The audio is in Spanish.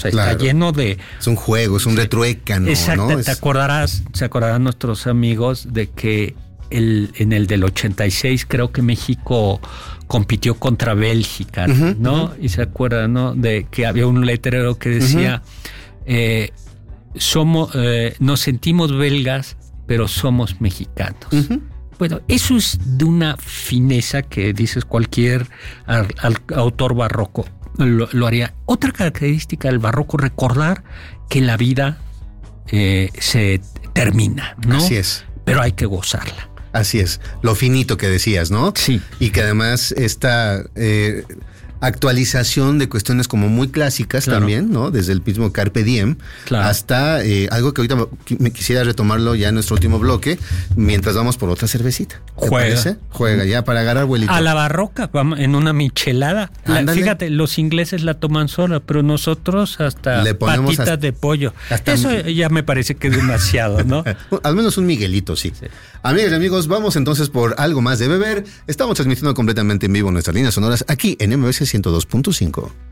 O sea, Claro. está lleno de... Es un juego, es un retruécano, Exacto, ¿no? se acordarán nuestros amigos de que en el del 86 creo que México compitió contra Bélgica, ¿no? Y se acuerdan, ¿no? De que había un letrero que decía nos sentimos belgas, pero somos mexicanos. Bueno, eso es de una fineza que dices cualquier autor barroco lo haría. Otra característica del barroco, recordar que la vida se termina, ¿no? Así es. Pero hay que gozarla. Así es, lo finito que decías, ¿no? Sí. Y que además esta actualización de cuestiones como muy clásicas también, ¿no? Desde el mismo Carpe Diem hasta algo que ahorita me quisiera retomarlo ya en nuestro último bloque, mientras vamos por otra cervecita. ¿Te parece? Juega ya para agarrar vuelito. A la barroca, vamos, en una michelada. Fíjate, los ingleses la toman sola, pero nosotros hasta le ponemos patitas de pollo. Eso ya me parece que es demasiado, ¿no? Al menos un Miguelito, sí. Amigas y amigos, vamos entonces por algo más de beber. Estamos transmitiendo completamente en vivo nuestras líneas sonoras aquí en MBS 102.5.